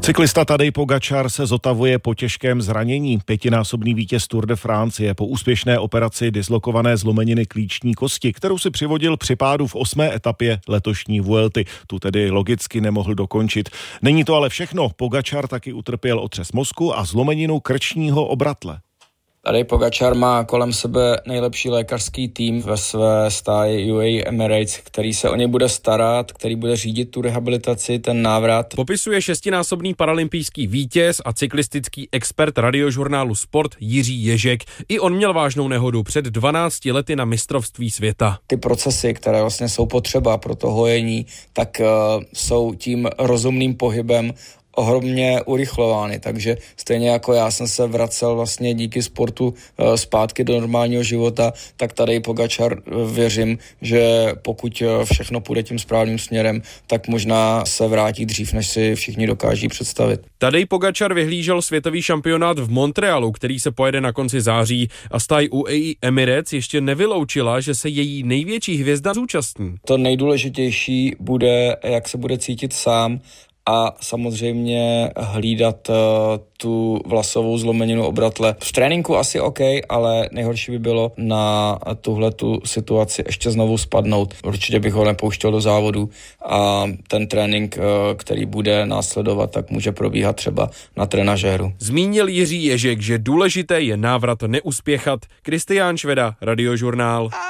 Cyklista Tadej Pogačar se zotavuje po těžkém zranění. 5násobný vítěz Tour de France je po úspěšné operaci dislokované zlomeniny klíční kosti, kterou si přivodil při pádu v 8. etapě letošní Vuelty. Tu tedy logicky nemohl dokončit. Není to ale všechno. Pogačar taky utrpěl otřes mozku a zlomeninu krčního obratle. Tadej Pogačar má kolem sebe nejlepší lékařský tým ve své stáji UAE Emirates, který se o něj bude starat, který bude řídit tu rehabilitaci, ten návrat. Popisuje 6násobný paralympijský vítěz a cyklistický expert radiožurnálu Sport Jiří Ježek. I on měl vážnou nehodu před 12 lety na mistrovství světa. Ty procesy, které vlastně jsou potřeba pro to hojení, tak jsou tím rozumným pohybem ohromně urychlovány, takže stejně jako já jsem se vracel vlastně díky sportu zpátky do normálního života, tak tady Pogačar věřím, že pokud všechno půjde tím správným směrem, tak možná se vrátí dřív, než si všichni dokáží představit. Tadej Pogačar vyhlížel světový šampionát v Montrealu, který se pojede na konci září, a stáj UAE Emirates ještě nevyloučila, že se její největší hvězda zúčastní. To nejdůležitější bude, jak se bude cítit sám, a samozřejmě hlídat tu vlasovou zlomeninu obratle. V tréninku asi OK, ale nejhorší by bylo na tuhletu situaci ještě znovu spadnout. Určitě bych ho nepouštěl do závodu a ten trénink, který bude následovat, tak může probíhat třeba na trenažéru. Zmínil Jiří Ježek, že důležité je návrat neuspěchat. Kristián Šveda, Radiožurnál.